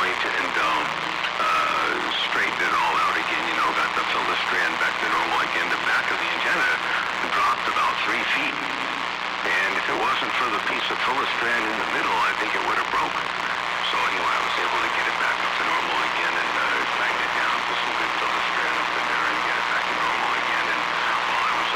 point and straightened it all out again, got the filostrand back to normal again. The back of the antenna dropped about 3 feet. And if it wasn't for the piece of filostrand in the middle, I think it would have broken.